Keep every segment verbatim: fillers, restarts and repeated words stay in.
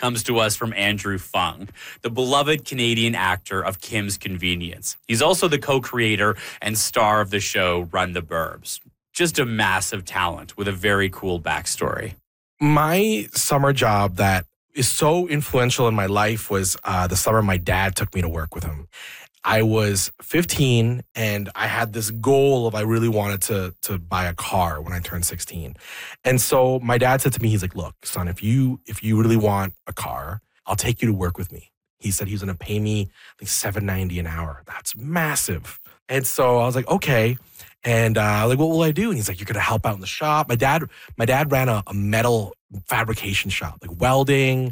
comes to us from Andrew Fung, the beloved Canadian actor of Kim's Convenience. He's also the co-creator and star of the show Run the Burbs. Just a massive talent with a very cool backstory. My summer job that is so influential in my life was uh, the summer my dad took me to work with him. I was fifteen and I had this goal of I really wanted to to buy a car when I turned sixteen. And so my dad said to me, he's like, look, son, if you if you really want a car, I'll take you to work with me. He said he was going to pay me like seven dollars and ninety cents an hour. That's massive. And so I was like, okay. And uh, I was like, what will I do? And he's like, you're going to help out in the shop. My dad, my dad ran a, a metal fabrication shop, like welding,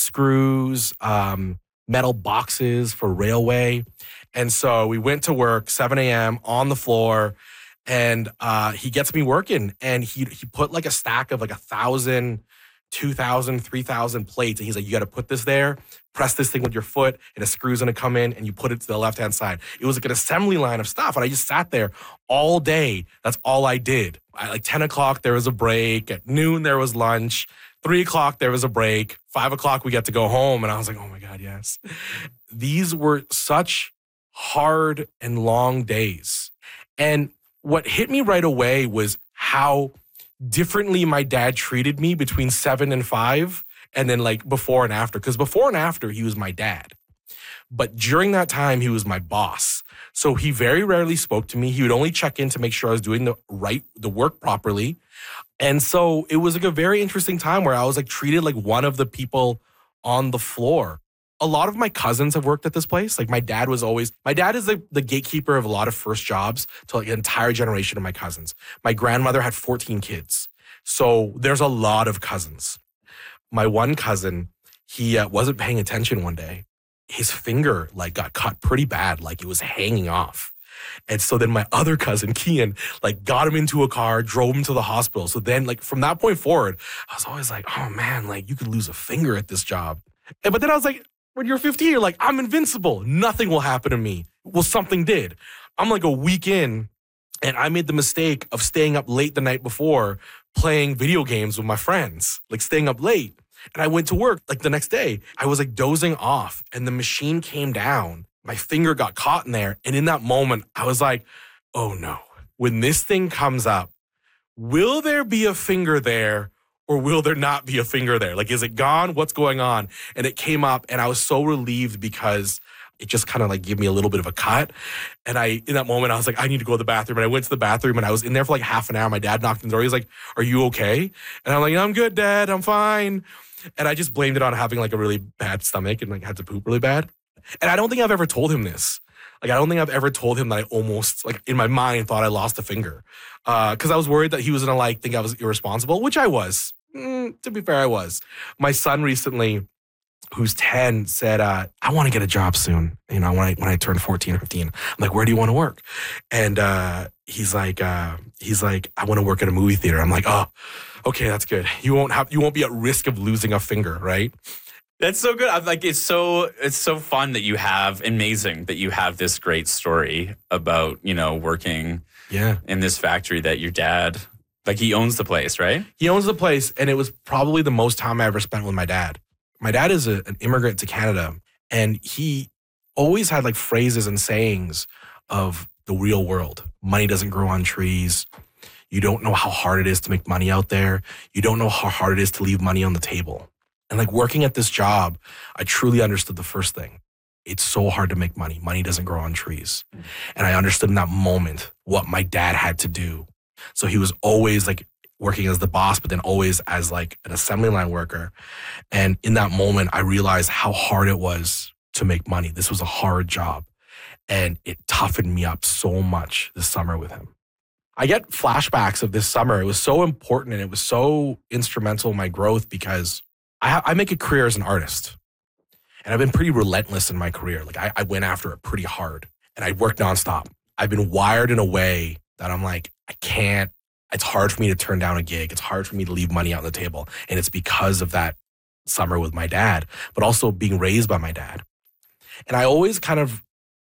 screws, um, metal boxes for railway. And so we went to work, seven a.m. on the floor, and uh, he gets me working. And he he put like a stack of like a thousand, two thousand, three thousand plates. And he's like, you got to put this there, press this thing with your foot, and a screw's going to come in, and you put it to the left-hand side. It was like an assembly line of stuff. And I just sat there all day. That's all I did. At like ten o'clock, there was a break. At noon, there was lunch. Three o'clock, there was a break. Five o'clock, we get to go home. And I was like, oh my God, yes. These were such hard and long days. And what hit me right away was how differently my dad treated me between seven and five, and then like before and after. Because before and after, he was my dad. But during that time, he was my boss. So he very rarely spoke to me. He would only check in to make sure I was doing the right, the work properly. And so it was like a very interesting time where I was like treated like one of the people on the floor. A lot of my cousins have worked at this place. Like my dad was always, my dad is the, the gatekeeper of a lot of first jobs to like an entire generation of my cousins. My grandmother had fourteen kids. So there's a lot of cousins. My one cousin, he uh, wasn't paying attention one day. His finger like got cut pretty bad, like it was hanging off. And so then my other cousin, Kian, like got him into a car, drove him to the hospital. So then like from that point forward, I was always like, oh man, like you could lose a finger at this job. And, but then I was like, when you're fifteen, you're like, I'm invincible. Nothing will happen to me. Well, something did. I'm like a week in, and I made the mistake of staying up late the night before playing video games with my friends, like staying up late. And I went to work like the next day. I was like dozing off, and the machine came down. My finger got caught in there. And in that moment, I was like, oh no, when this thing comes up, will there be a finger there? Or will there not be a finger there? Like, is it gone? What's going on? And it came up, and I was so relieved because it just kind of like gave me a little bit of a cut. And I, in that moment, I was like, I need to go to the bathroom. And I went to the bathroom, and I was in there for like half an hour. My dad knocked on the door. He's like, are you okay? And I'm like, I'm good, Dad. I'm fine. And I just blamed it on having like a really bad stomach and like had to poop really bad. And I don't think I've ever told him this. Like, I don't think I've ever told him that I almost, like, in my mind thought I lost a finger. Uh, because I was worried that he was going to, like, think I was irresponsible, which I was. Mm, to be fair, I was. My son recently, who's ten, said, uh, I want to get a job soon. You know, when I when I turn fourteen or fifteen. I'm like, where do you want to work? And uh, he's like, uh, he's like, I want to work at a movie theater. I'm like, oh, okay, that's good. You won't have, you won't be at risk of losing a finger, right? That's so good. I'm like, it's so it's so fun that you have, amazing that you have this great story about, you know, working yeah. in this factory that your dad, like he owns the place, right? He owns the place, and it was probably the most time I ever spent with my dad. My dad is a, an immigrant to Canada, and he always had like phrases and sayings of the real world. Money doesn't grow on trees. You don't know how hard it is to make money out there. You don't know how hard it is to leave money on the table. And like working at this job, I truly understood the first thing. It's so hard to make money. Money doesn't grow on trees. Mm. And I understood in that moment what my dad had to do. So he was always like working as the boss, but then always as like an assembly line worker. And in that moment, I realized how hard it was to make money. This was a hard job. And it toughened me up so much this summer with him. I get flashbacks of this summer. It was so important, and it was so instrumental in my growth because I, I make a career as an artist, and I've been pretty relentless in my career. Like I, I went after it pretty hard, and I worked nonstop. I've been wired in a way that I'm like, I can't, it's hard for me to turn down a gig. It's hard for me to leave money out on the table. And it's because of that summer with my dad, but also being raised by my dad. And I always kind of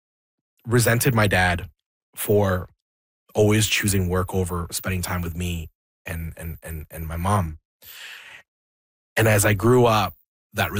resented my dad for always choosing work over spending time with me and, and, and, and my mom. And as I grew up, that